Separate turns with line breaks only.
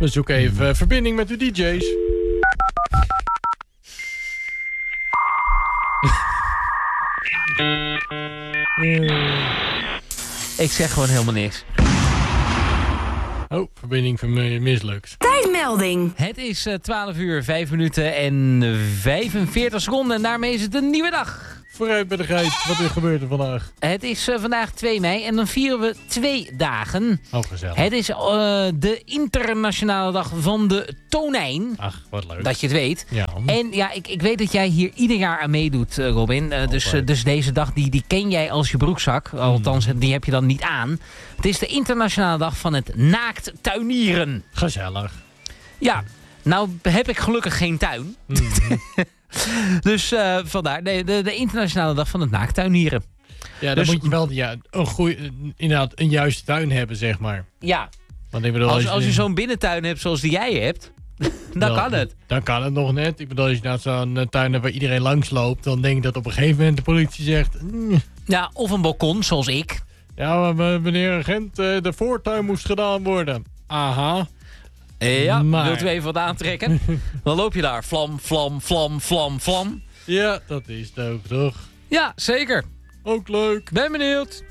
We zoeken even verbinding met de DJ's.
Ik zeg gewoon helemaal niks.
Oh, verbinding mislukt.
Tijdmelding.
Het is 12 uur, 5 minuten en 45 seconden. En daarmee is het een nieuwe dag.
Vooruit bij de geit. Wat er gebeurt er vandaag?
Het is vandaag 2 mei en dan vieren we 2 dagen.
Oh, gezellig.
Het is de internationale dag van de tonijn.
Ach, wat leuk.
Dat je het weet.
Ja.
En ja, ik weet dat jij hier ieder jaar aan meedoet, Robin. Dus deze dag die ken jij als je broekzak. Althans, die heb je dan niet aan. Het is de internationale dag van het naakt tuinieren.
Gezellig.
Ja, nou heb ik gelukkig geen tuin. Dus vandaar de internationale dag van het naakt tuinieren.
Ja, dan
Dus-
moet je wel inderdaad een juiste tuin hebben, zeg maar.
Ja,
Want ik bedoel,
als je zo'n binnentuin hebt zoals die jij hebt, dan kan het.
Dan kan het nog net. Ik bedoel, als je nou zo'n tuin hebt waar iedereen langs loopt, dan denk ik dat op een gegeven moment de politie zegt...
Ja, of een balkon, zoals ik.
Ja, maar meneer agent, de voortuin moest gedaan worden. Aha.
Ja,
Maar-
wilt u even wat aantrekken? Dan loop je daar. Vlam, vlam, vlam, vlam, vlam.
Ja, dat is het ook, toch?
Ja, zeker.
Ook leuk.
Ben benieuwd.